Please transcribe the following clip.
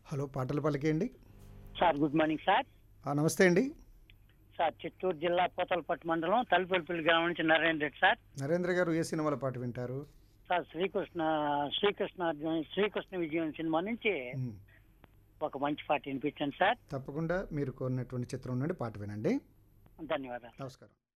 Hello, పాటలు పలికేయండి. Sir good morning sir. నమస్తే అండి. సార్ చిత్తూరు జిల్లా పూతలపట్టు మండలం తలుపులపల్లి గ్రామం నుంచి నరేంద్ర రెడ్డి సార్. నరేంద్ర గారు ఏ సినిమాల పాట వింటారు? సార్ శ్రీకృష్ణ విజయం సినిమా నుంచి మ్, ఒక మంచి పాట వినిపించండి సార్. తప్పకుండా మీరు కోరినటువంటి చిత్రం నుండి పాట వినండి. ధన్యవాదాలు. నమస్కారం.